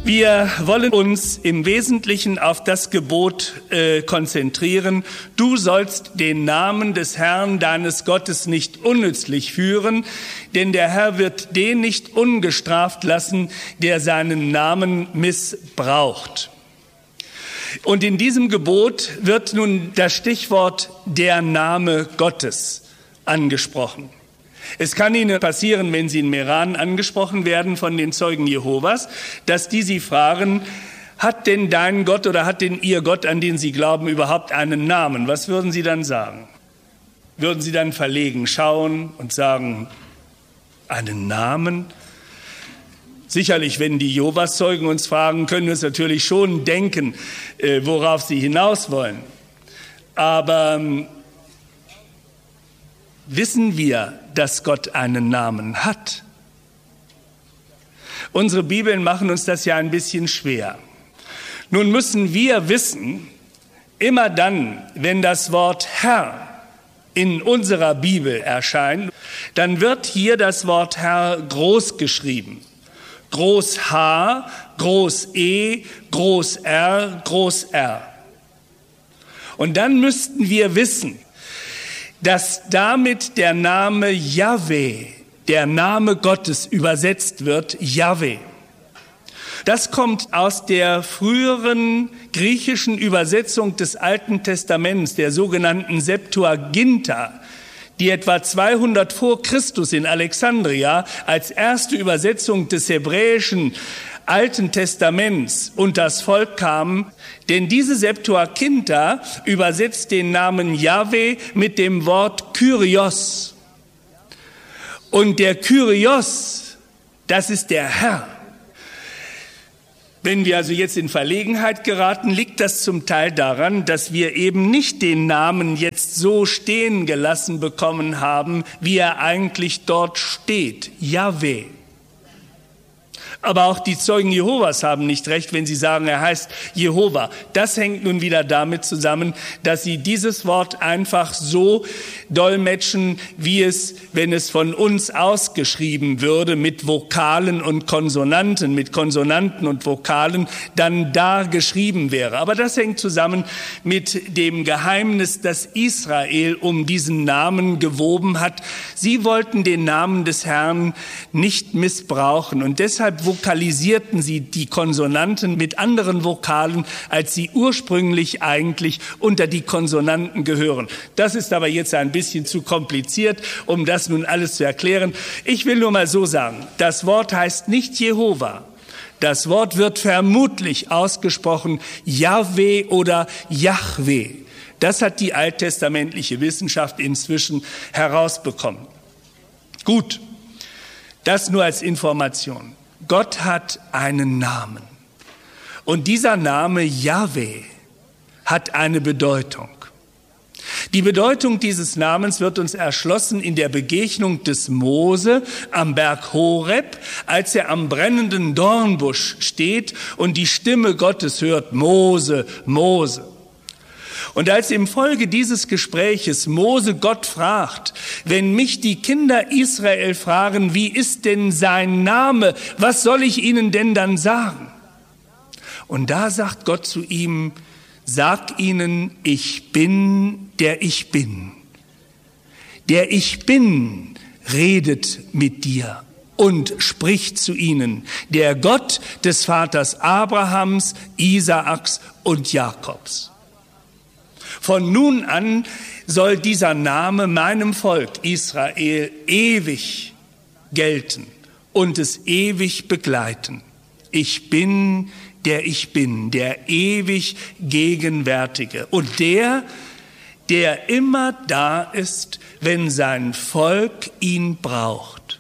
Wir wollen uns im Wesentlichen auf das Gebot konzentrieren. Du sollst den Namen des Herrn, deines Gottes, nicht unnützlich führen, denn der Herr wird den nicht ungestraft lassen, der seinen Namen missbraucht. Und in diesem Gebot wird nun das Stichwort der Name Gottes angesprochen. Es kann Ihnen passieren, wenn Sie in Meran angesprochen werden von den Zeugen Jehovas, dass die Sie fragen, hat denn dein Gott oder hat denn Ihr Gott, an den Sie glauben, überhaupt einen Namen? Was würden Sie dann sagen? Würden Sie dann verlegen schauen und sagen, einen Namen? Sicherlich, wenn die Jehovas-Zeugen uns fragen, können wir uns natürlich schon denken, worauf sie hinaus wollen. Aber wissen wir, dass Gott einen Namen hat? Unsere Bibeln machen uns das ja ein bisschen schwer. Nun müssen wir wissen, immer dann, wenn das Wort Herr in unserer Bibel erscheint, dann wird hier das Wort Herr groß geschrieben. Groß H, Groß E, Groß R, Groß R. Und dann müssten wir wissen, dass damit der Name Jahwe, der Name Gottes, übersetzt wird, Jahwe. Das kommt aus der früheren griechischen Übersetzung des Alten Testaments, der sogenannten Septuaginta, die etwa 200 vor Christus in Alexandria als erste Übersetzung des hebräischen Alten Testaments und das Volk kam, denn diese Septuaginta übersetzt den Namen Jahwe mit dem Wort Kyrios. Und der Kyrios, das ist der Herr. Wenn wir also jetzt in Verlegenheit geraten, liegt das zum Teil daran, dass wir eben nicht den Namen jetzt so stehen gelassen bekommen haben, wie er eigentlich dort steht, Jahwe. Aber auch die Zeugen Jehovas haben nicht recht, wenn sie sagen, er heißt Jehova. Das hängt nun wieder damit zusammen, dass sie dieses Wort einfach so dolmetschen, wie es, wenn es von uns ausgeschrieben würde, mit Vokalen und Konsonanten, mit Konsonanten und Vokalen, dann da geschrieben wäre. Aber das hängt zusammen mit dem Geheimnis, das Israel um diesen Namen gewoben hat. Sie wollten den Namen des Herrn nicht missbrauchen und deshalb vokalisierten sie die Konsonanten mit anderen Vokalen, als sie ursprünglich eigentlich unter die Konsonanten gehören. Das ist aber jetzt ein bisschen zu kompliziert, um das nun alles zu erklären. Ich will nur mal so sagen, das Wort heißt nicht Jehova. Das Wort wird vermutlich ausgesprochen Jahwe oder Jahwe. Das hat die alttestamentliche Wissenschaft inzwischen herausbekommen. Gut, das nur als Information. Gott hat einen Namen und dieser Name Jahwe hat eine Bedeutung. Die Bedeutung dieses Namens wird uns erschlossen in der Begegnung des Mose am Berg Horeb, als er am brennenden Dornbusch steht und die Stimme Gottes hört, Mose, Mose. Und als im Folge dieses Gespräches Mose Gott fragt, wenn mich die Kinder Israel fragen, wie ist denn sein Name, was soll ich ihnen denn dann sagen? Und da sagt Gott zu ihm, sag ihnen, ich bin, der ich bin. Der ich bin redet mit dir und spricht zu ihnen, der Gott des Vaters Abrahams, Isaaks und Jakobs. Von nun an soll dieser Name meinem Volk Israel ewig gelten und es ewig begleiten. Ich bin, der ewig Gegenwärtige und der immer da ist, wenn sein Volk ihn braucht.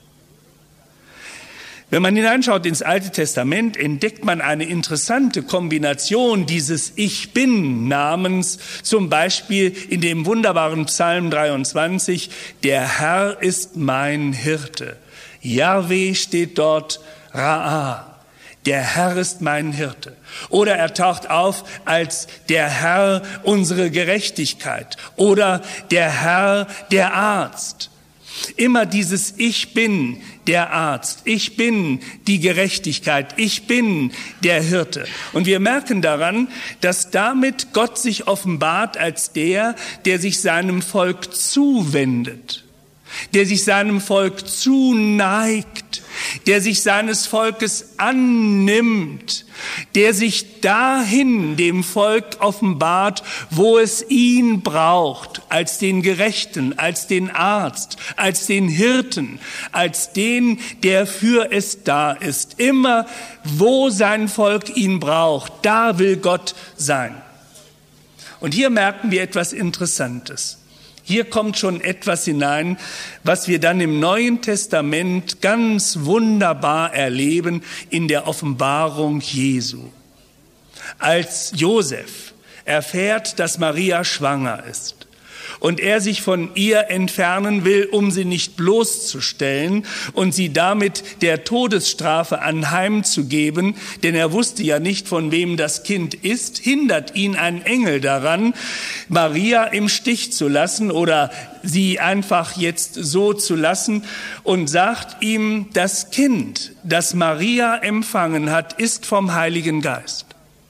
Wenn man hineinschaut ins Alte Testament, entdeckt man eine interessante Kombination dieses Ich Bin-Namens, zum Beispiel in dem wunderbaren Psalm 23, der Herr ist mein Hirte. Jahwe steht dort, Ra'a, der Herr ist mein Hirte. Oder er taucht auf als der Herr unsere Gerechtigkeit oder der Herr der Arzt. Immer dieses Ich bin der Arzt, ich bin die Gerechtigkeit, ich bin der Hirte. Und wir merken daran, dass damit Gott sich offenbart als der sich seinem Volk zuwendet, der sich seinem Volk zuneigt, der sich seines Volkes annimmt, der sich dahin dem Volk offenbart, wo es ihn braucht, als den Gerechten, als den Arzt, als den Hirten, als den, der für es da ist. Immer, wo sein Volk ihn braucht, da will Gott sein. Und hier merken wir etwas Interessantes. Hier kommt schon etwas hinein, was wir dann im Neuen Testament ganz wunderbar erleben in der Offenbarung Jesu. Als Josef erfährt, dass Maria schwanger ist und er sich von ihr entfernen will, um sie nicht bloßzustellen und sie damit der Todesstrafe anheimzugeben, denn er wusste ja nicht, von wem das Kind ist, hindert ihn ein Engel daran, Maria im Stich zu lassen oder sie einfach jetzt so zu lassen und sagt ihm, das Kind, das Maria empfangen hat, ist vom Heiligen Geist.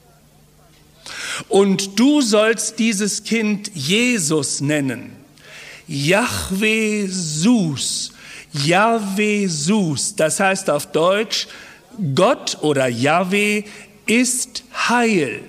Und du sollst dieses Kind Jesus nennen. Yahweh Sus. Yahweh Sus. Das heißt auf Deutsch, Gott oder Yahweh ist Heil.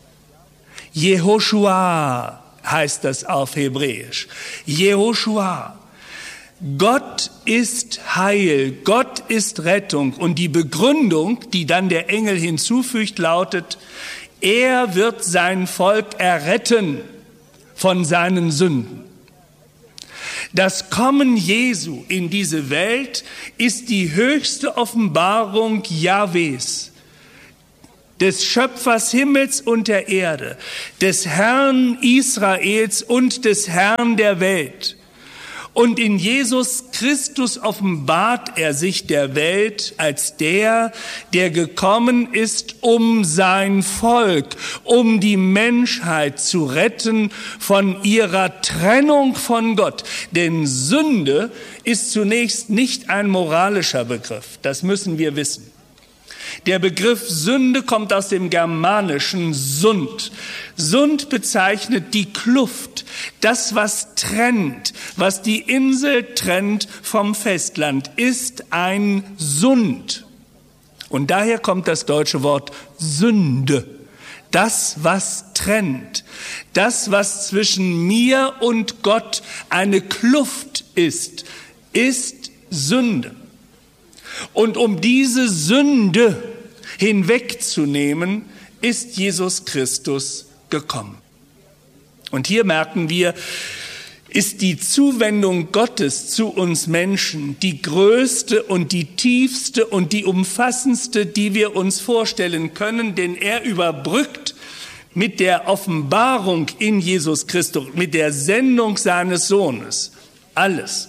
Jehoshua heißt das auf Hebräisch. Jehoshua. Gott ist Heil, Gott ist Rettung. Und die Begründung, die dann der Engel hinzufügt, lautet, er wird sein Volk erretten von seinen Sünden. Das Kommen Jesu in diese Welt ist die höchste Offenbarung Jahwes, des Schöpfers Himmels und der Erde, des Herrn Israels und des Herrn der Welt. Und in Jesus Christus offenbart er sich der Welt als der gekommen ist, um sein Volk, um die Menschheit zu retten von ihrer Trennung von Gott. Denn Sünde ist zunächst nicht ein moralischer Begriff, das müssen wir wissen. Der Begriff Sünde kommt aus dem germanischen Sund. Sund bezeichnet die Kluft, das, was trennt, was die Insel trennt vom Festland, ist ein Sund. Und daher kommt das deutsche Wort Sünde. Das, was trennt, das, was zwischen mir und Gott eine Kluft ist Sünde. Und um diese Sünde hinwegzunehmen, ist Jesus Christus gekommen. Und hier merken wir, ist die Zuwendung Gottes zu uns Menschen die größte und die tiefste und die umfassendste, die wir uns vorstellen können, denn er überbrückt mit der Offenbarung in Jesus Christus, mit der Sendung seines Sohnes, alles.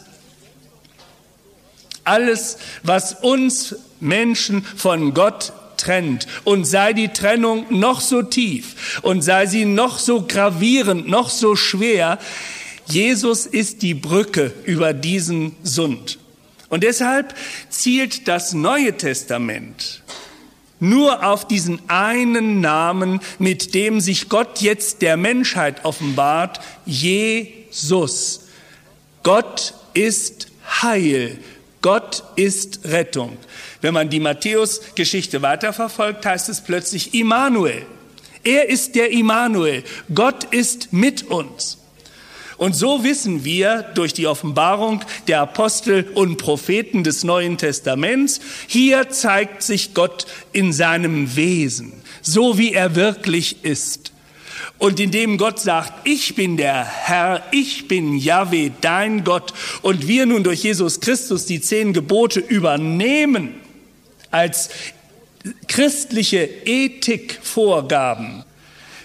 Alles, was uns Menschen von Gott trennt. Und sei die Trennung noch so tief und sei sie noch so gravierend, noch so schwer, Jesus ist die Brücke über diesen Sund. Und deshalb zielt das Neue Testament nur auf diesen einen Namen, mit dem sich Gott jetzt der Menschheit offenbart, Jesus. Gott ist Heil. Gott ist Rettung. Wenn man die Matthäus-Geschichte weiterverfolgt, heißt es plötzlich Immanuel. Er ist der Immanuel. Gott ist mit uns. Und so wissen wir durch die Offenbarung der Apostel und Propheten des Neuen Testaments, hier zeigt sich Gott in seinem Wesen, so wie er wirklich ist. Und indem Gott sagt, ich bin der Herr, ich bin Jahwe, dein Gott, und wir nun durch Jesus Christus die 10 Gebote übernehmen als christliche Ethikvorgaben,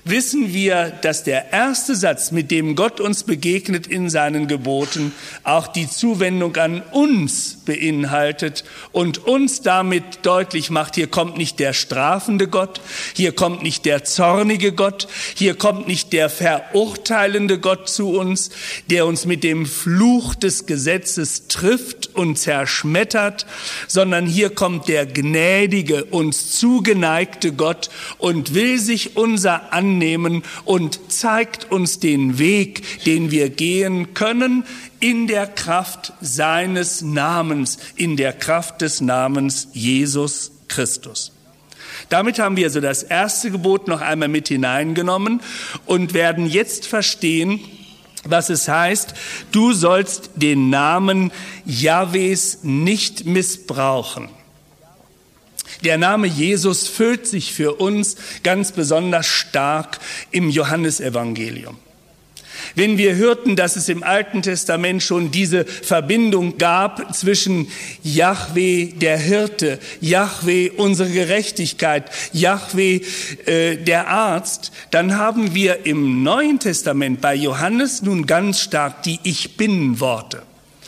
wissen wir, dass der erste Satz, mit dem Gott uns begegnet in seinen Geboten, auch die Zuwendung an uns beinhaltet und uns damit deutlich macht, hier kommt nicht der strafende Gott, hier kommt nicht der zornige Gott, hier kommt nicht der verurteilende Gott zu uns, der uns mit dem Fluch des Gesetzes trifft und zerschmettert, sondern hier kommt der gnädige, uns zugeneigte Gott und will sich unser annehmen und zeigt uns den Weg, den wir gehen können, in der Kraft seines Namens, in der Kraft des Namens Jesus Christus. Damit haben wir also das erste Gebot noch einmal mit hineingenommen und werden jetzt verstehen, was es heißt, du sollst den Namen Jahwes nicht missbrauchen. Der Name Jesus füllt sich für uns ganz besonders stark im Johannesevangelium. Wenn wir hörten, dass es im Alten Testament schon diese Verbindung gab zwischen Jahwe, der Hirte, Jahwe, unsere Gerechtigkeit, Jahwe, der Arzt, dann haben wir im Neuen Testament bei Johannes nun ganz stark die Ich-Bin-Worte.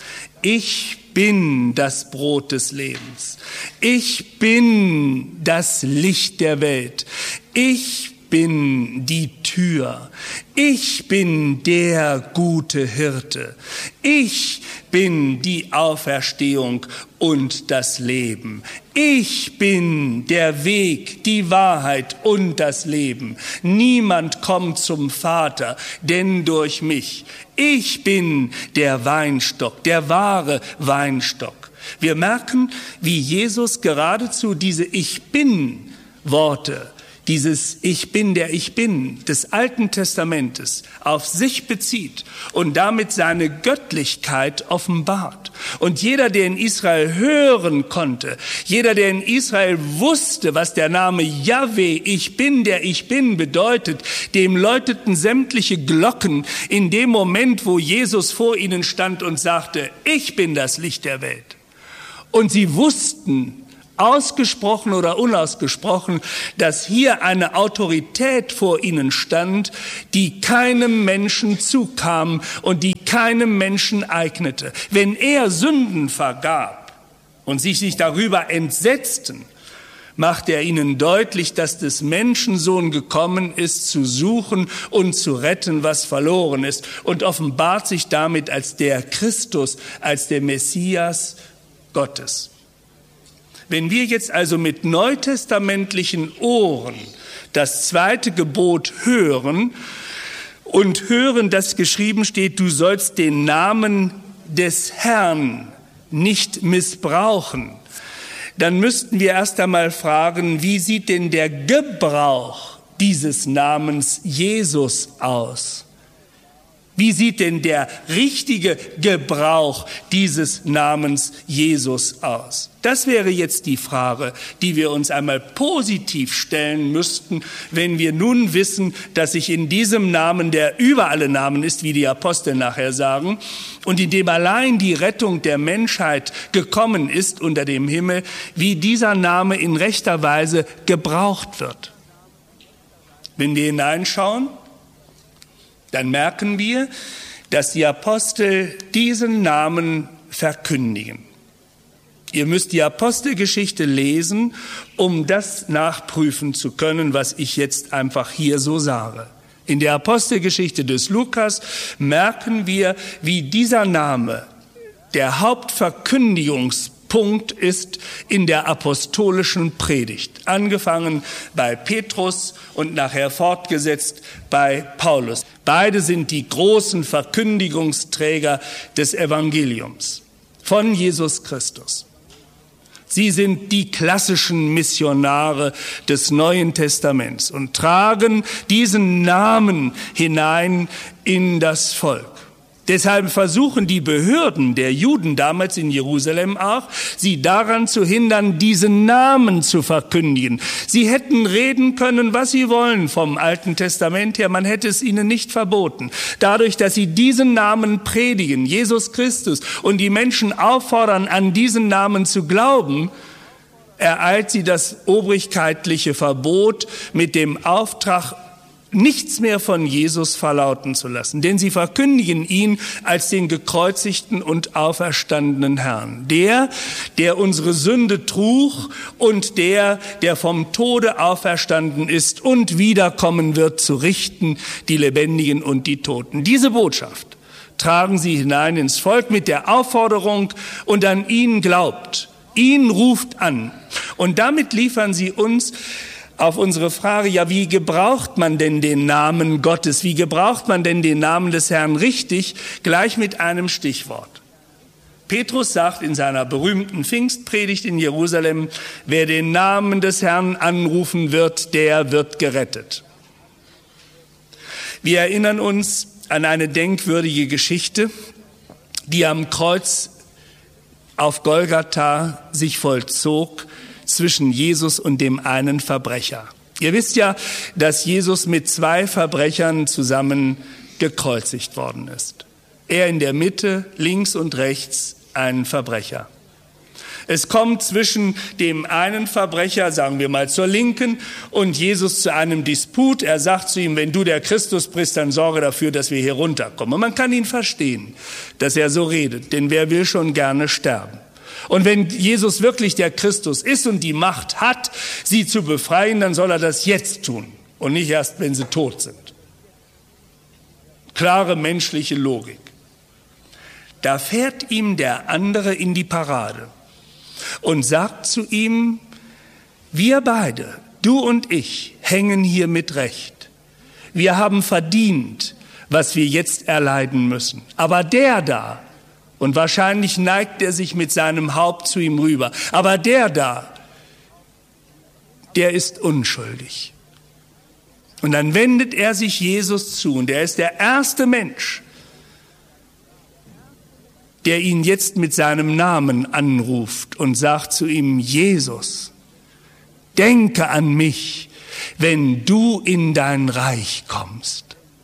Ich bin das Brot des Lebens. Ich bin das Licht der Welt. Ich bin die Tür. Ich bin der gute Hirte. Ich bin die Auferstehung und das Leben. Ich bin der Weg, die Wahrheit und das Leben. Niemand kommt zum Vater, denn durch mich. Ich bin der Weinstock, der wahre Weinstock. Wir merken, wie Jesus geradezu diese Ich-Bin-Worte, dieses Ich bin, der ich bin des Alten Testamentes auf sich bezieht und damit seine Göttlichkeit offenbart. Und jeder, der in Israel hören konnte, jeder, der in Israel wusste, was der Name Jahwe, ich bin, der ich bin, bedeutet, dem läuteten sämtliche Glocken in dem Moment, wo Jesus vor ihnen stand und sagte, ich bin das Licht der Welt. Und sie wussten, ausgesprochen oder unausgesprochen, dass hier eine Autorität vor ihnen stand, die keinem Menschen zukam und die keinem Menschen eignete. Wenn er Sünden vergab und sich darüber entsetzten, macht er ihnen deutlich, dass des Menschensohn gekommen ist, zu suchen und zu retten, was verloren ist, und offenbart sich damit als der Christus, als der Messias Gottes. Wenn wir jetzt also mit neutestamentlichen Ohren das zweite Gebot hören und hören, dass geschrieben steht, du sollst den Namen des Herrn nicht missbrauchen, dann müssten wir erst einmal fragen, wie sieht denn der Gebrauch dieses Namens Jesus aus? Wie sieht denn der richtige Gebrauch dieses Namens Jesus aus? Das wäre jetzt die Frage, die wir uns einmal positiv stellen müssten, wenn wir nun wissen, dass sich in diesem Namen, der über alle Namen ist, wie die Apostel nachher sagen, und in dem allein die Rettung der Menschheit gekommen ist unter dem Himmel, wie dieser Name in rechter Weise gebraucht wird. Wenn wir hineinschauen, dann merken wir, dass die Apostel diesen Namen verkündigen. Ihr müsst die Apostelgeschichte lesen, um das nachprüfen zu können, was ich jetzt einfach hier so sage. In der Apostelgeschichte des Lukas merken wir, wie dieser Name der Hauptverkündigungspunkt ist in der apostolischen Predigt. Angefangen bei Petrus und nachher fortgesetzt bei Paulus. Beide sind die großen Verkündigungsträger des Evangeliums von Jesus Christus. Sie sind die klassischen Missionare des Neuen Testaments und tragen diesen Namen hinein in das Volk. Deshalb versuchen die Behörden der Juden damals in Jerusalem auch, sie daran zu hindern, diesen Namen zu verkündigen. Sie hätten reden können, was sie wollen vom Alten Testament her, man hätte es ihnen nicht verboten. Dadurch, dass sie diesen Namen predigen, Jesus Christus, und die Menschen auffordern, an diesen Namen zu glauben, ereilt sie das obrigkeitliche Verbot mit dem Auftrag, nichts mehr von Jesus verlauten zu lassen, denn sie verkündigen ihn als den gekreuzigten und auferstandenen Herrn. Der unsere Sünde trug und der vom Tode auferstanden ist und wiederkommen wird, zu richten die Lebendigen und die Toten. Diese Botschaft tragen sie hinein ins Volk mit der Aufforderung: und an ihn glaubt, ihn ruft an. Und damit liefern sie uns auf unsere Frage, ja, wie gebraucht man denn den Namen Gottes? Wie gebraucht man denn den Namen des Herrn richtig? Gleich mit einem Stichwort. Petrus sagt in seiner berühmten Pfingstpredigt in Jerusalem: wer den Namen des Herrn anrufen wird, der wird gerettet. Wir erinnern uns an eine denkwürdige Geschichte, die am Kreuz auf Golgatha sich vollzog zwischen Jesus und dem einen Verbrecher. Ihr wisst ja, dass Jesus mit 2 Verbrechern zusammen gekreuzigt worden ist. Er in der Mitte, links und rechts ein Verbrecher. Es kommt zwischen dem einen Verbrecher, sagen wir mal zur Linken, und Jesus zu einem Disput. Er sagt zu ihm: wenn du der Christus bist, dann sorge dafür, dass wir hier runterkommen. Und man kann ihn verstehen, dass er so redet, denn wer will schon gerne sterben? Und wenn Jesus wirklich der Christus ist und die Macht hat, sie zu befreien, dann soll er das jetzt tun und nicht erst, wenn sie tot sind. Klare menschliche Logik. Da fährt ihm der andere in die Parade und sagt zu ihm: wir beide, du und ich, hängen hier mit Recht. Wir haben verdient, was wir jetzt erleiden müssen. Aber der da, und wahrscheinlich neigt er sich mit seinem Haupt zu ihm rüber, aber der da, der ist unschuldig. Und dann wendet er sich Jesus zu, und er ist der erste Mensch, der ihn jetzt mit seinem Namen anruft und sagt zu ihm: Jesus, denke an mich, wenn du in dein Reich kommst.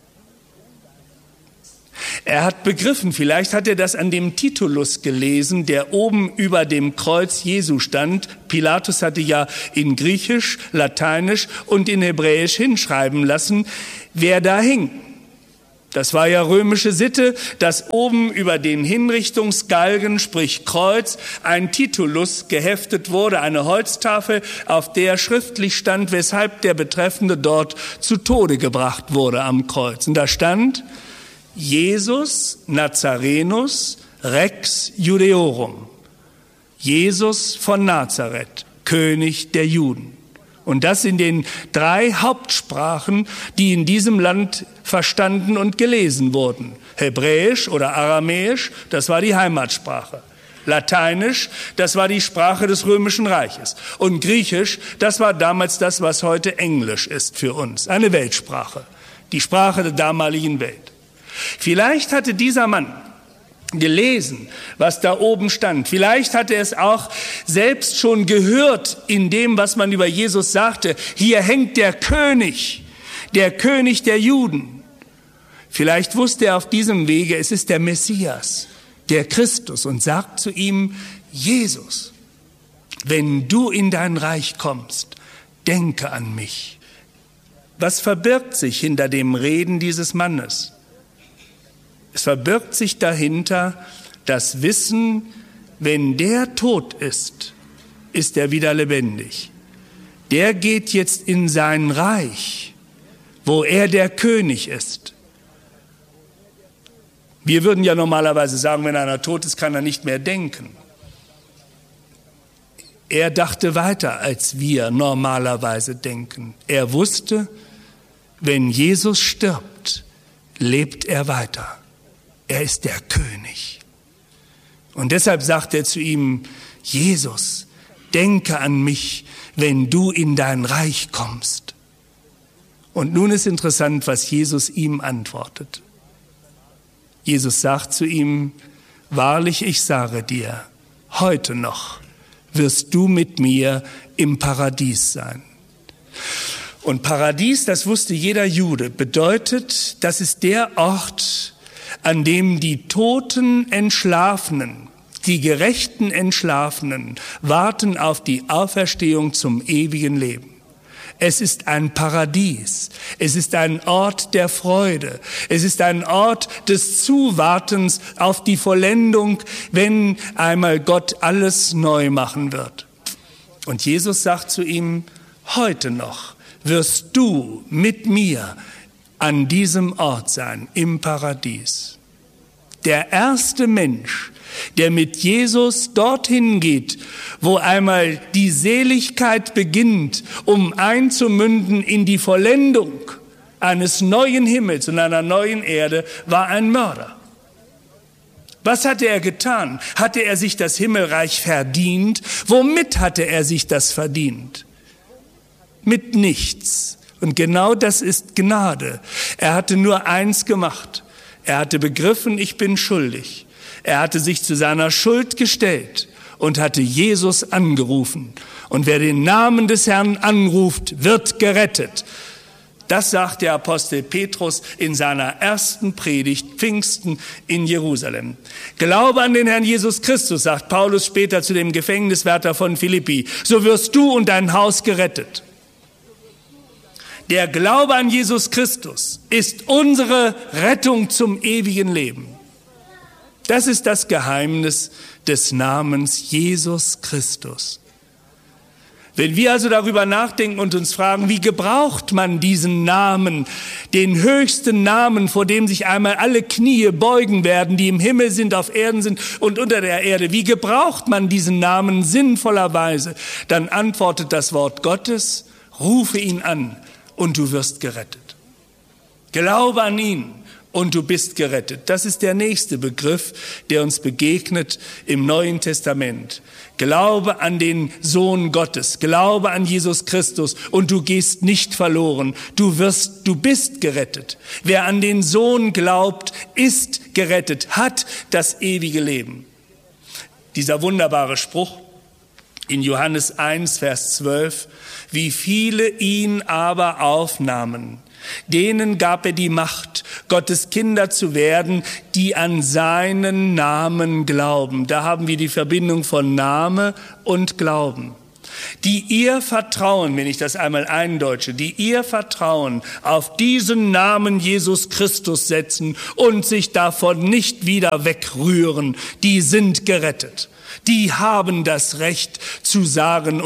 Er hat begriffen, vielleicht hat er das an dem Titulus gelesen, der oben über dem Kreuz Jesu stand. Pilatus hatte ja in Griechisch, Lateinisch und in Hebräisch hinschreiben lassen, wer da hing. Das war ja römische Sitte, dass oben über den Hinrichtungsgalgen, sprich Kreuz, ein Titulus geheftet wurde, eine Holztafel, auf der schriftlich stand, weshalb der Betreffende dort zu Tode gebracht wurde am Kreuz. Und da stand: Jesus Nazarenus Rex Judeorum. Jesus von Nazareth, König der Juden. Und das in den 3 Hauptsprachen, die in diesem Land verstanden und gelesen wurden. Hebräisch oder Aramäisch, das war die Heimatsprache. Lateinisch, das war die Sprache des Römischen Reiches. Und Griechisch, das war damals das, was heute Englisch ist für uns. Eine Weltsprache, die Sprache der damaligen Welt. Vielleicht hatte dieser Mann gelesen, was da oben stand. Vielleicht hatte er es auch selbst schon gehört in dem, was man über Jesus sagte. Hier hängt der König der Juden. Vielleicht wusste er auf diesem Wege, es ist der Messias, der Christus, und sagt zu ihm: Jesus, wenn du in dein Reich kommst, denke an mich. Was verbirgt sich hinter dem Reden dieses Mannes? Es verbirgt sich dahinter das Wissen, wenn der tot ist, ist er wieder lebendig. Der geht jetzt in sein Reich, wo er der König ist. Wir würden ja normalerweise sagen, wenn einer tot ist, kann er nicht mehr denken. Er dachte weiter, als wir normalerweise denken. Er wusste, wenn Jesus stirbt, lebt er weiter. Er ist der König. Und deshalb sagt er zu ihm: Jesus, denke an mich, wenn du in dein Reich kommst. Und nun ist interessant, was Jesus ihm antwortet. Jesus sagt zu ihm: Wahrlich, ich sage dir, heute noch wirst du mit mir im Paradies sein. Und Paradies, das wusste jeder Jude, bedeutet, das ist der Ort, an dem die toten Entschlafenen, die gerechten Entschlafenen warten auf die Auferstehung zum ewigen Leben. Es ist ein Paradies. Es ist ein Ort der Freude. Es ist ein Ort des Zuwartens auf die Vollendung, wenn einmal Gott alles neu machen wird. Und Jesus sagt zu ihm, heute noch wirst du mit mir an diesem Ort sein, im Paradies. Der erste Mensch, der mit Jesus dorthin geht, wo einmal die Seligkeit beginnt, um einzumünden in die Vollendung eines neuen Himmels und einer neuen Erde, war ein Mörder. Was hatte er getan? Hatte er sich das Himmelreich verdient? Womit hatte er sich das verdient? Mit nichts. Und genau das ist Gnade. Er hatte nur eins gemacht. Er hatte begriffen, ich bin schuldig. Er hatte sich zu seiner Schuld gestellt und hatte Jesus angerufen. Und wer den Namen des Herrn anruft, wird gerettet. Das sagt der Apostel Petrus in seiner ersten Predigt Pfingsten in Jerusalem. Glaube an den Herrn Jesus Christus, sagt Paulus später zu dem Gefängniswärter von Philippi, so wirst du und dein Haus gerettet. Der Glaube an Jesus Christus ist unsere Rettung zum ewigen Leben. Das ist das Geheimnis des Namens Jesus Christus. Wenn wir also darüber nachdenken und uns fragen, wie gebraucht man diesen Namen, den höchsten Namen, vor dem sich einmal alle Knie beugen werden, die im Himmel sind, auf Erden sind und unter der Erde, wie gebraucht man diesen Namen sinnvollerweise, dann antwortet das Wort Gottes, rufe ihn an und du wirst gerettet. Glaube an ihn und du bist gerettet. Das ist der nächste Begriff, der uns begegnet im Neuen Testament. Glaube an den Sohn Gottes, glaube an Jesus Christus und du gehst nicht verloren. Du bist gerettet. Wer an den Sohn glaubt, ist gerettet, hat das ewige Leben. Dieser wunderbare Spruch in Johannes 1, Vers 12, wie viele ihn aber aufnahmen, denen gab er die Macht, Gottes Kinder zu werden, die an seinen Namen glauben. Da haben wir die Verbindung von Name und Glauben. Die ihr Vertrauen, wenn ich das einmal eindeutsche, die ihr Vertrauen auf diesen Namen Jesus Christus setzen und sich davon nicht wieder wegrühren, die sind gerettet. Die haben das Recht zu sagen,